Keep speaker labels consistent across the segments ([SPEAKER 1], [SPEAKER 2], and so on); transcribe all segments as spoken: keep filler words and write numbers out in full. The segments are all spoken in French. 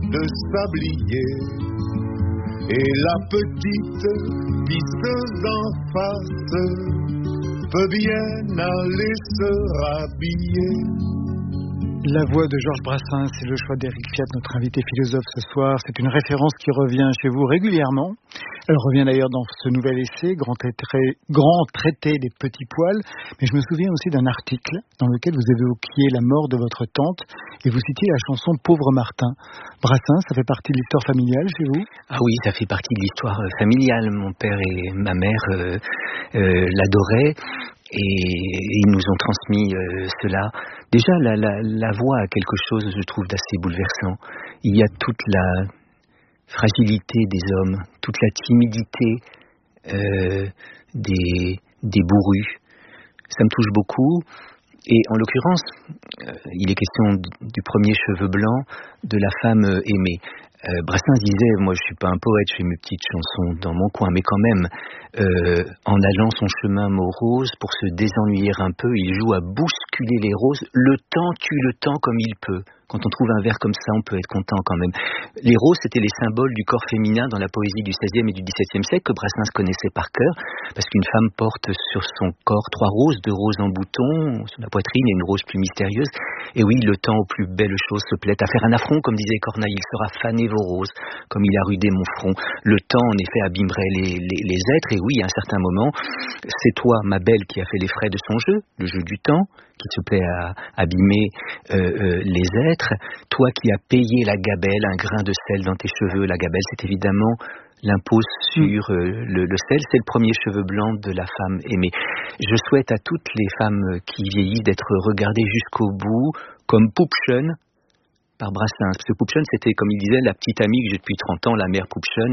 [SPEAKER 1] de sablier. Et la petite pisseuse en face peut bien aller se rhabiller.
[SPEAKER 2] La voix de Georges Brassens, c'est le choix d'Éric Fiat, notre invité philosophe ce soir. C'est une référence qui revient chez vous régulièrement. Elle revient d'ailleurs dans ce nouvel essai, Grand traité, Grand traité des petits poils. Mais je me souviens aussi d'un article dans lequel vous évoquiez la mort de votre tante et vous citiez la chanson Pauvre Martin. Brassens, ça fait partie de l'histoire familiale chez vous ?
[SPEAKER 3] Ah oui, ça fait partie de l'histoire familiale. Mon père et ma mère euh, euh, l'adoraient. Et ils nous ont transmis euh, cela. Déjà, la, la, la voix a quelque chose, je trouve, d'assez bouleversant. Il y a toute la fragilité des hommes, toute la timidité euh, des, des bourrus. Ça me touche beaucoup. Et en l'occurrence, euh, il est question du premier cheveu blanc de la femme aimée. Euh, Brassens disait, moi je suis pas un poète, je fais mes petites chansons dans mon coin, mais quand même, euh, en allant son chemin morose, pour se désennuyer un peu, il joue à bousculer les roses. Le temps tue le temps comme il peut. Quand on trouve un vers comme ça, on peut être content quand même. Les roses, c'était les symboles du corps féminin dans la poésie du seizième et du dix-septième siècle que Brassens connaissait par cœur, parce qu'une femme porte sur son corps trois roses, deux roses en bouton, sur la poitrine et une rose plus mystérieuse. Et oui, le temps aux plus belles choses se plaît à faire un affront, comme disait Corneille, il sera fané vos roses, comme il a rudé mon front. Le temps, en effet, abîmerait les, les, les êtres, et oui, à un certain moment, c'est toi, ma belle, qui a fait les frais de son jeu, le jeu du temps, qui se plaît à abîmer euh, euh, les êtres. Toi qui as payé la gabelle, un grain de sel dans tes cheveux. La gabelle, c'est évidemment l'impôt sur euh, le, le sel. C'est le premier cheveu blanc de la femme aimée. Je souhaite à toutes les femmes qui vieillissent d'être regardées jusqu'au bout, comme Pupchen, par Brassens. Parce que Pupchen, c'était, comme il disait, la petite amie que j'ai depuis trente ans, la mère Pupchen.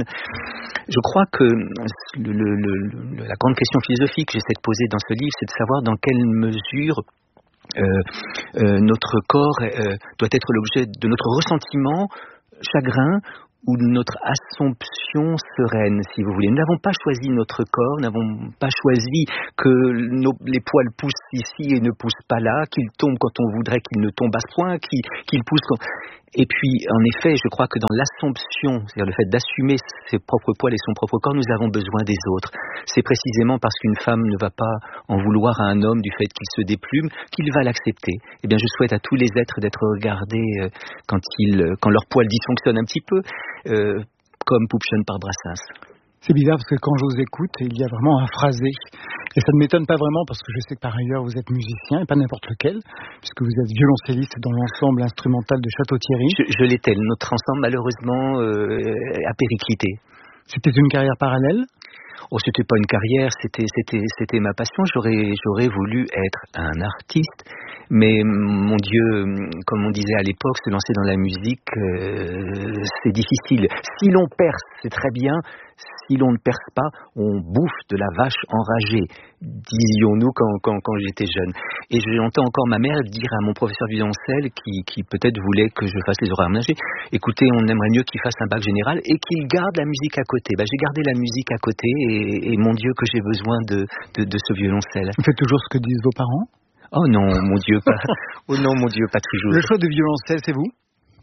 [SPEAKER 3] Je crois que le, le, le, la grande question philosophique que j'essaie de poser dans ce livre, c'est de savoir dans quelle mesure Euh, euh, notre corps euh, doit être l'objet de notre ressentiment, chagrin, ou de notre assomption sereine, si vous voulez. Nous n'avons pas choisi notre corps, nous n'avons pas choisi que nos, les poils poussent ici et ne poussent pas là, qu'ils tombent quand on voudrait qu'ils ne tombent à ce point, qu'ils, qu'ils poussent... Quand... Et puis, en effet, je crois que dans l'assomption, c'est-à-dire le fait d'assumer ses propres poils et son propre corps, nous avons besoin des autres. C'est précisément parce qu'une femme ne va pas en vouloir à un homme du fait qu'il se déplume, qu'il va l'accepter. Eh bien, je souhaite à tous les êtres d'être regardés quand, ils, quand leurs poils dysfonctionnent un petit peu, euh, comme Pupchen par Brassens.
[SPEAKER 2] C'est bizarre parce que quand je vous écoute, il y a vraiment un phrasé. Et ça ne m'étonne pas vraiment parce que je sais que par ailleurs vous êtes musicien, et pas n'importe lequel, puisque vous êtes violoncelliste dans l'ensemble instrumental de Château-Thierry.
[SPEAKER 3] Je, je l'étais. Notre ensemble, malheureusement, euh, a périclité.
[SPEAKER 2] C'était une carrière parallèle ?
[SPEAKER 3] Oh, c'était pas une carrière, c'était, c'était, c'était ma passion. J'aurais, j'aurais voulu être un artiste, mais mon Dieu, comme on disait à l'époque, se lancer dans la musique, euh, c'est difficile. Si l'on perce, c'est très bien. Si l'on ne perce pas, on bouffe de la vache enragée, disions-nous quand, quand, quand j'étais jeune. Et j'entends encore ma mère dire à mon professeur de violoncelle, qui, qui peut-être voulait que je fasse les horaires ménagers, écoutez, on aimerait mieux qu'il fasse un bac général et qu'il garde la musique à côté. Ben, j'ai gardé la musique à côté et, et mon Dieu que j'ai besoin de, de, de ce violoncelle.
[SPEAKER 2] Vous faites toujours ce que disent vos parents ?
[SPEAKER 3] Oh non, mon Dieu, pas. Oh non, mon Dieu, pas toujours.
[SPEAKER 2] Le choix de violoncelle, c'est vous ?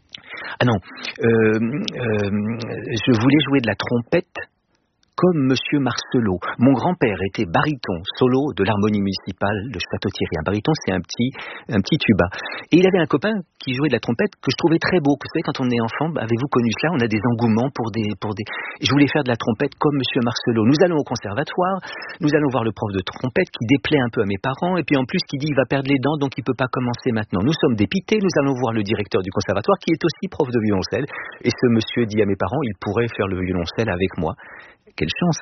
[SPEAKER 3] Ah non, euh, euh, je voulais jouer de la trompette comme Monsieur Marcelot. Mon grand-père était baryton, solo de l'harmonie municipale de Château-Thierry. Un baryton, c'est un petit, un petit tuba. Et il avait un copain qui jouait de la trompette que je trouvais très beau. Vous savez, quand on est enfant, avez-vous connu cela ? On a des engouements pour des, pour des... Je voulais faire de la trompette comme Monsieur Marcelot. Nous allons au conservatoire, nous allons voir le prof de trompette qui déplaît un peu à mes parents, et puis en plus qui dit il va perdre les dents, donc il peut pas commencer maintenant. Nous sommes dépités, nous allons voir le directeur du conservatoire qui est aussi prof de violoncelle, et ce monsieur dit à mes parents, il pourrait faire le violoncelle avec moi. Quelle chance!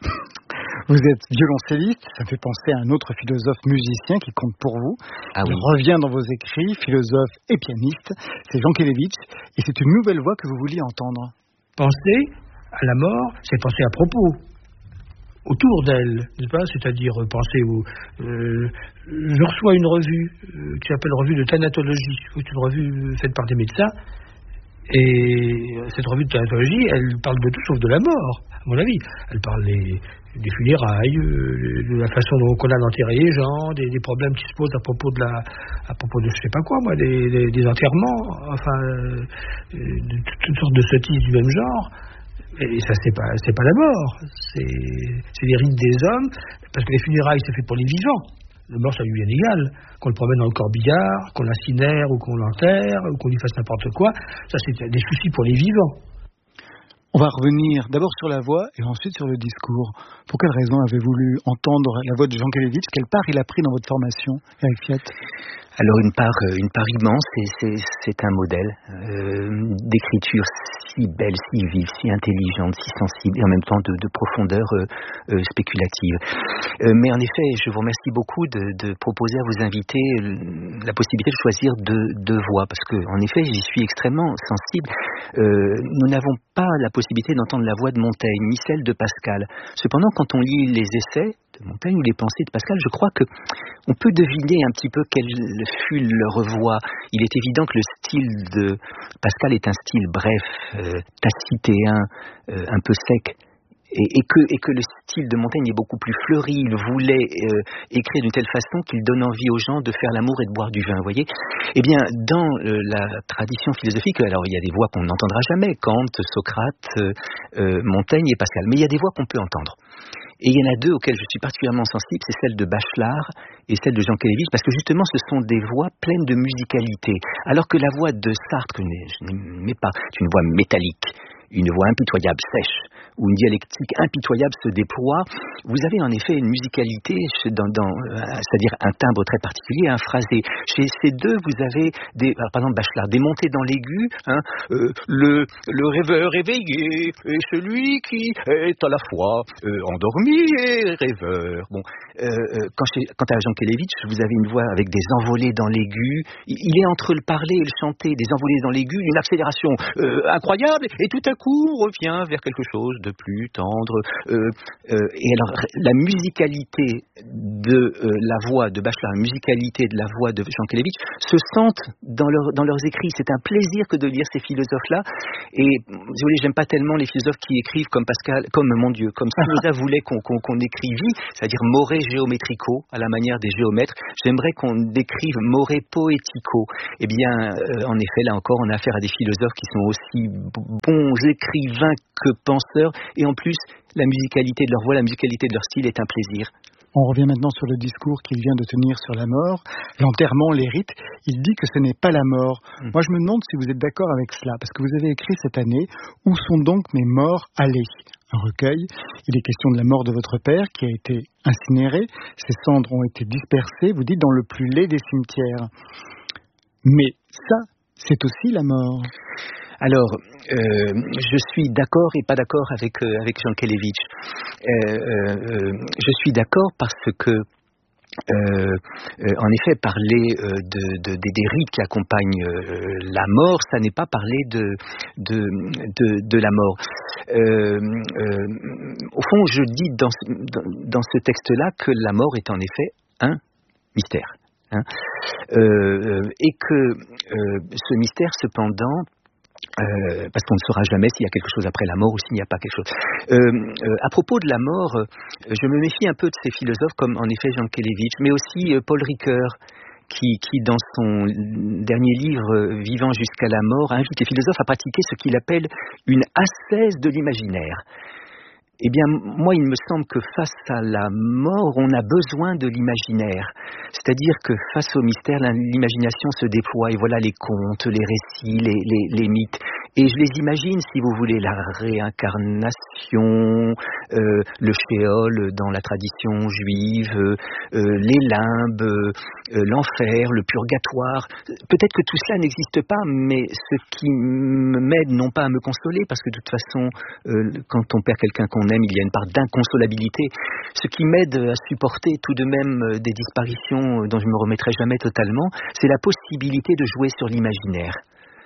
[SPEAKER 2] Vous êtes violoncelliste, ça me fait penser à un autre philosophe musicien qui compte pour vous.
[SPEAKER 3] Ah oui.
[SPEAKER 2] Il revient dans vos écrits, philosophe et pianiste, c'est Jean Kelevitch, et c'est une nouvelle voix que vous vouliez entendre.
[SPEAKER 4] Penser à la mort, c'est penser à propos, autour d'elle, n'est-ce pas ? C'est-à-dire penser au... Euh, je reçois une revue euh, qui s'appelle Revue de thanatologie, c'est une revue faite par des médecins, Et cette revue de thanatologie, elle parle de tout sauf de la mort, à mon avis. Elle parle des, des funérailles, de la façon dont on a d'enterrer les gens, des, des problèmes qui se posent à propos de la, à propos de je sais pas quoi moi, des, des, des enterrements, enfin, de toutes sortes de sottises du même genre. Et ça, c'est pas, c'est pas la mort, c'est, c'est les rites des hommes, parce que les funérailles, c'est fait pour les vivants. La mort, ça lui est égal. Qu'on le promène dans le corbillard, qu'on l'incinère ou qu'on l'enterre, ou qu'on lui fasse n'importe quoi, ça, c'est des soucis pour les vivants.
[SPEAKER 2] On va revenir d'abord sur la voix et ensuite sur le discours. Pour quelle raison avez-vous voulu entendre la voix de Jean Kelevitch? Quelle part il a pris dans votre formation, Eric Fiat?
[SPEAKER 3] Alors une part, une part immense, et c'est, c'est un modèle euh, d'écriture si belle, si vive, si intelligente, si sensible, et en même temps de, de profondeur euh, euh, spéculative. Euh, mais en effet, je vous remercie beaucoup de, de proposer à vos invités la possibilité de choisir deux, deux voix, parce que en effet, j'y suis extrêmement sensible. Euh, nous n'avons pas la possibilité d'entendre la voix de Montaigne, ni celle de Pascal. Cependant, quand on lit les essais de Montaigne ou les pensées de Pascal, je crois que on peut deviner un petit peu quelle fut leur voix. Il est évident que le style de Pascal est un style bref, euh, tacitéen, euh, un peu sec. Et, et, que, et que le style de Montaigne est beaucoup plus fleuri. Il voulait euh, écrire d'une telle façon qu'il donne envie aux gens de faire l'amour et de boire du vin, vous voyez. Eh bien, dans euh, la tradition philosophique, alors il y a des voix qu'on n'entendra jamais, Kant, Socrate, euh, euh, Montaigne et Pascal, mais il y a des voix qu'on peut entendre. Et il y en a deux auxquelles je suis particulièrement sensible, c'est celle de Bachelard et celle de Jean Kelevitch, parce que justement ce sont des voix pleines de musicalité, alors que la voix de Sartre, que je n'aimais pas, c'est une voix métallique, une voix impitoyable, sèche, où une dialectique impitoyable se déploie. Vous avez en effet une musicalité, dans, dans, c'est-à-dire un timbre très particulier, un phrasé. Chez ces deux, vous avez, des, alors, par exemple, Bachelard, des montées dans l'aigu, hein, euh, le, le rêveur éveillé, et celui qui est à la fois euh, endormi et rêveur. Bon, euh, quand chez, quant à Jean Kelevitch, vous avez une voix avec des envolées dans l'aigu. Il est entre le parler et le chanter, des envolées dans l'aigu, une accélération euh, incroyable, et tout à coup, on revient vers quelque chose de plus tendre. Euh, euh, et alors, la musicalité de euh, la voix de Bachelard, la musicalité de la voix de Jean Kelevitch se sentent dans, leur, dans leurs écrits. C'est un plaisir que de lire ces philosophes-là. Et, vous voyez, j'aime pas tellement les philosophes qui écrivent comme Pascal, comme, mon Dieu, comme Spinoza voulait qu'on, qu'on, qu'on écrivît, c'est-à-dire more géométrico, à la manière des géomètres. J'aimerais qu'on décrive more poético. Eh bien, euh, en effet, là encore, on a affaire à des philosophes qui sont aussi bons écrivains que penseurs, et en plus, la musicalité de leur voix, la musicalité de leur style est un plaisir.
[SPEAKER 2] On revient maintenant sur le discours qu'il vient de tenir sur la mort, l'enterrement, les rites. Il dit que ce n'est pas la mort. Mmh. Moi, je me demande si vous êtes d'accord avec cela, parce que vous avez écrit cette année « Où sont donc mes morts allés ?» Un recueil. Il est question de la mort de votre père qui a été incinéré. Ses cendres ont été dispersées, vous dites, dans le plus laid des cimetières. Mais ça, c'est aussi la mort.
[SPEAKER 3] Alors, euh, je suis d'accord et pas d'accord avec, euh, avec Jean Kelevitch. Euh, euh, je suis d'accord parce que Euh, euh, en effet, parler euh, de, de, de, des rites qui accompagnent euh, la mort, ça n'est pas parler de, de, de, de la mort. Euh, euh, au fond, je dis dans, dans, dans ce texte-là que la mort est en effet un mystère. Hein, euh, et que euh, ce mystère, cependant, Euh, parce qu'on ne saura jamais s'il y a quelque chose après la mort ou s'il n'y a pas quelque chose. Euh, euh, à propos de la mort, euh, je me méfie un peu de ces philosophes comme en effet Jean Kelevitch, mais aussi euh, Paul Ricoeur, qui, qui dans son dernier livre euh, Vivant jusqu'à la mort, invite les philosophes à pratiquer ce qu'il appelle une ascèse de l'imaginaire. Eh bien, moi, il me semble que face à la mort, on a besoin de l'imaginaire. C'est-à-dire que face au mystère, l'imagination se déploie. Et voilà les contes, les récits, les, les, les mythes. Et je les imagine, si vous voulez, la réincarnation, euh, le shéol dans la tradition juive, euh, euh, les limbes, euh, l'enfer, le purgatoire. Peut-être que tout cela n'existe pas, mais ce qui m'aide non pas à me consoler, parce que de toute façon, euh, quand on perd quelqu'un qu'on aime, il y a une part d'inconsolabilité. Ce qui m'aide à supporter tout de même des disparitions dont je ne me remettrai jamais totalement, c'est la possibilité de jouer sur l'imaginaire.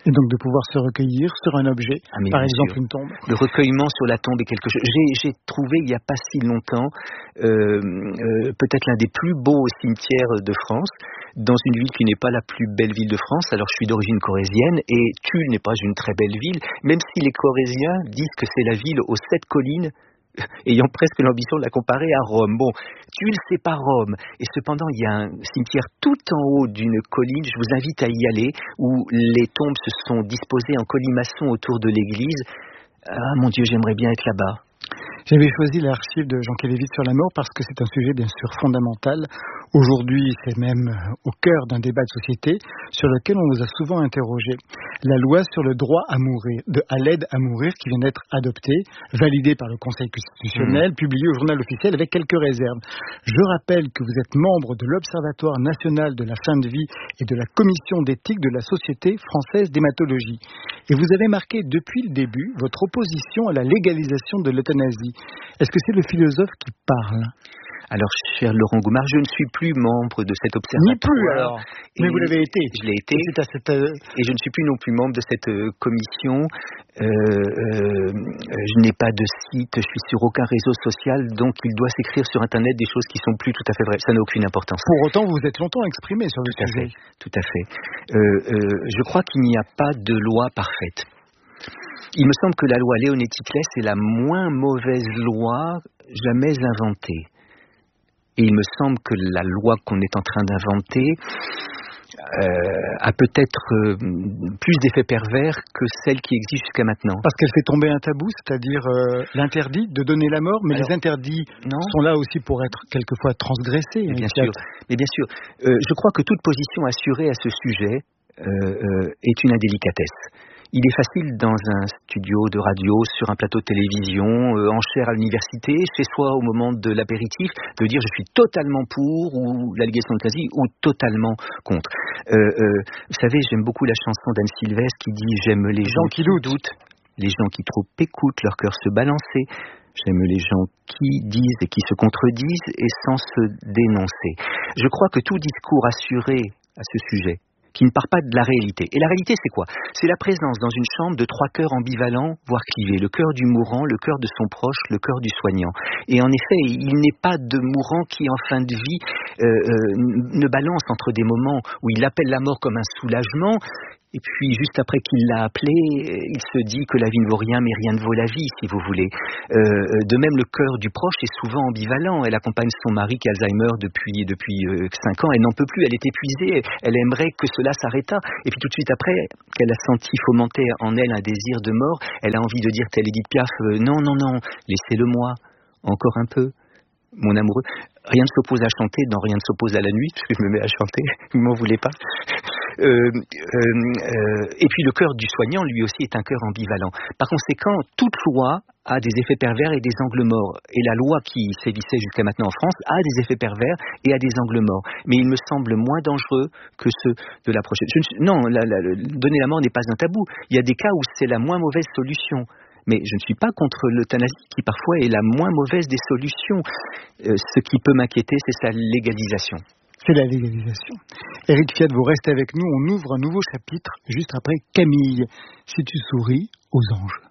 [SPEAKER 2] Et donc de pouvoir se recueillir sur un objet, ah, par exemple
[SPEAKER 3] sûr.
[SPEAKER 2] une tombe.
[SPEAKER 3] Le recueillement sur la tombe est quelque chose. J'ai, j'ai trouvé il n'y a pas si longtemps euh, euh, peut-être l'un des plus beaux cimetières de France, dans une ville qui n'est pas la plus belle ville de France. Alors je suis d'origine corrézienne et Tulle n'est pas une très belle ville, même si les Coréziens disent que c'est la ville aux sept collines, ayant presque l'ambition de la comparer à Rome. Bon, Tulle, c'est pas Rome. Et cependant, il y a un cimetière tout en haut d'une colline, je vous invite à y aller, où les tombes se sont disposées en colimaçon autour de l'église. Ah mon Dieu, j'aimerais bien être là-bas.
[SPEAKER 2] J'avais choisi l'archive de Jean Kélévitz sur la mort parce que c'est un sujet bien sûr fondamental. Aujourd'hui, c'est même au cœur d'un débat de société sur lequel on nous a souvent interrogé. La loi sur le droit à mourir, de, à l'aide à mourir qui vient d'être adoptée, validée par le Conseil constitutionnel, mmh. publiée au journal officiel avec quelques réserves. Je rappelle que vous êtes membre de l'Observatoire national de la fin de vie et de la Commission d'éthique de la Société française d'hématologie. Et vous avez marqué depuis le début votre opposition à la légalisation de l'euthanasie. Est-ce que c'est le philosophe qui parle ?
[SPEAKER 3] Alors, cher Laurent Goumard, je ne suis plus membre de cet observatoire.
[SPEAKER 2] Ni plus alors. Mais vous l'avez été.
[SPEAKER 3] Je l'ai été.
[SPEAKER 2] Et, cette, euh...
[SPEAKER 3] et je ne suis plus non plus membre de cette euh, commission. Euh, euh, je n'ai pas de site, je suis sur aucun réseau social, donc il doit s'écrire sur Internet des choses qui sont plus tout à fait vraies. Ça n'a aucune importance.
[SPEAKER 2] Pour autant, vous vous êtes longtemps exprimé sur le
[SPEAKER 3] tout
[SPEAKER 2] sujet.
[SPEAKER 3] À fait, tout à fait. Euh, euh, je crois qu'il n'y a pas de loi parfaite. Il me semble que la loi Leonetti-Claes est la moins mauvaise loi jamais inventée. Et il me semble que la loi qu'on est en train d'inventer euh, a peut-être euh, plus d'effets pervers que celle qui existe jusqu'à maintenant.
[SPEAKER 2] Parce qu'elle fait tomber un tabou, c'est-à-dire euh, l'interdit de donner la mort, mais Alors, les interdits non. sont là aussi pour être quelquefois transgressés.
[SPEAKER 3] Mais bien sûr, mais bien sûr. Euh, je crois que toute position assurée à ce sujet euh, euh, est une indélicatesse. Il est facile dans un studio de radio, sur un plateau de télévision, euh, en chaire à l'université, chez soi au moment de l'apéritif, de dire je suis totalement pour ou la légalisation de l'euthanasie ou totalement contre. Euh, euh, vous savez, j'aime beaucoup la chanson d'Anne Sylvestre qui dit j'aime les gens qui doutent, les gens qui trop écoutent leur cœur se balancer. J'aime les gens qui disent et qui se contredisent et sans se dénoncer. Je crois que tout discours assuré à ce sujet, qui ne part pas de la réalité. Et la réalité, c'est quoi ? C'est la présence dans une chambre de trois cœurs ambivalents, voire clivés. Le cœur du mourant, le cœur de son proche, le cœur du soignant. Et en effet, il n'est pas de mourant qui, en fin de vie, euh, euh, ne balance entre des moments où il appelle la mort comme un soulagement, et puis juste après qu'il l'a appelé, il se dit que la vie ne vaut rien, mais rien ne vaut la vie, si vous voulez. Euh, de même, le cœur du proche est souvent ambivalent. Elle accompagne son mari qui a Alzheimer depuis depuis euh, cinq ans. Elle n'en peut plus, elle est épuisée. Elle aimerait que cela s'arrêtât. Et puis tout de suite après, qu'elle a senti fomenter en elle un désir de mort, elle a envie de dire telle Édith Piaf, euh, non, non, non, laissez-le-moi, encore un peu. Mon amoureux, rien ne s'oppose à chanter, non, rien ne s'oppose à la nuit, parce que je me mets à chanter, vous m'en voulez pas. Euh, euh, euh, et puis le cœur du soignant, lui aussi, est un cœur ambivalent. Par conséquent, toute loi a des effets pervers et des angles morts. Et la loi qui sévissait jusqu'à maintenant en France a des effets pervers et a des angles morts. Mais il me semble moins dangereux que ceux de la prochaine. Je ne suis, non, la, la, donner la mort n'est pas un tabou. Il y a des cas où c'est la moins mauvaise solution. Mais je ne suis pas contre l'euthanasie, qui parfois est la moins mauvaise des solutions. Euh, ce qui peut m'inquiéter, c'est sa légalisation.
[SPEAKER 2] C'est la légalisation. Éric Fiat, vous restez avec nous. On ouvre un nouveau chapitre juste après Camille. Si tu souris aux anges.